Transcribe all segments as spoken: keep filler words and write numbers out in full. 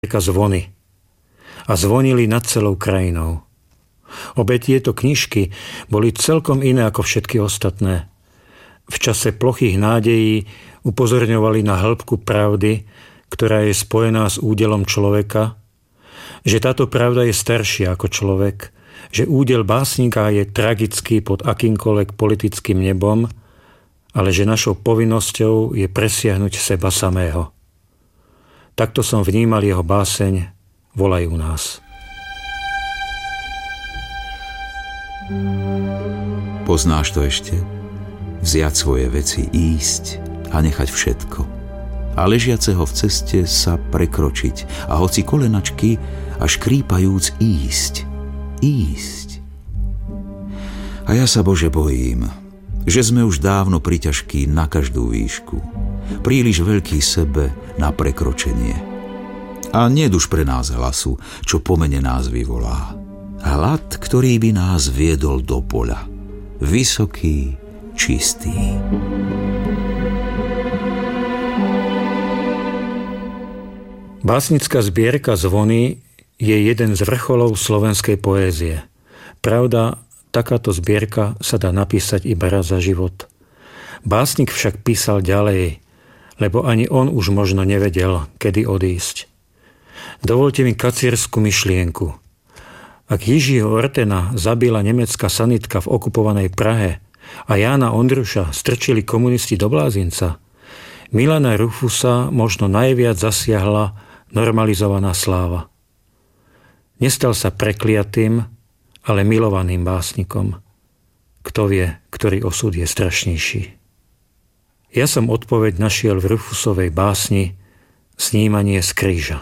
zvony a zvonili nad celou krajinou. Obe tieto knižky boli celkom iné ako všetky ostatné. V čase plochých nádejí upozorňovali na hĺbku pravdy, ktorá je spojená s údelom človeka, že táto pravda je staršia ako človek, že údel básnika je tragický pod akýmkoľvek politickým nebom, ale že našou povinnosťou je presiahnuť seba samého. Takto som vnímal jeho báseň Volajú nás. Poznáš to ešte? Vziať svoje veci, ísť a nechať všetko. A ležiaceho v ceste sa prekročiť a hoci kolenačky a škrípajúc ísť. Ísť. A ja sa, Bože, bojím, že sme už dávno priťažkí na každú výšku. Príliš veľký sebe na prekročenie. A nie už pre nás hlasu, čo pomene nás vyvolá. Hlad, ktorý by nás viedol do poľa. Vysoký, čistý. Básnická zbierka Zvony je jeden z vrcholov slovenskej poézie. Pravda, takáto zbierka sa dá napísať iba raz za život. Básnik však písal ďalej, lebo ani on už možno nevedel, kedy odísť. Dovolte mi kacierskú myšlienku. Ak Jiřího Ortena zabila nemecká sanitka v okupovanej Prahe a Jána Ondruša strčili komunisti do blázinca, Milana Rufusa možno najviac zasiahla normalizovaná sláva. Nestal sa prekliatým, ale milovaným básnikom. Kto vie, ktorý osud je strašnejší. Ja som odpoveď našiel v Rufusovej básni Snímanie z kríža.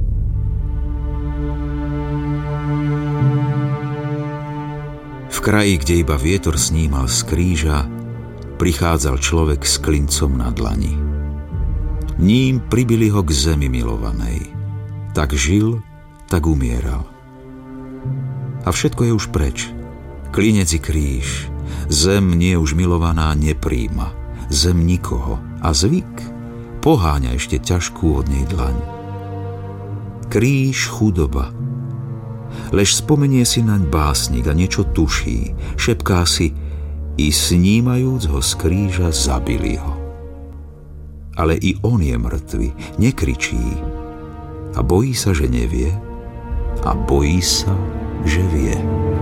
V kraji, kde iba vietor snímal z kríža, prichádzal človek s klincom na dlani. Ním pribili ho k zemi milovanej. Tak žil, tak umieral. A všetko je už preč. Klinec i kríž. Zem nie už milovaná nepríjma. Zem nikoho. A zvyk poháňa ešte ťažkú od nej dlaň. Kríž chudoba. Lež spomenie si naň básnik a niečo tuší. Šepká si, i snímajúc ho z kríža zabili ho. Ale i on je mŕtvy, nekričí. A bojí sa, že nevie. A bojí sa, že vie.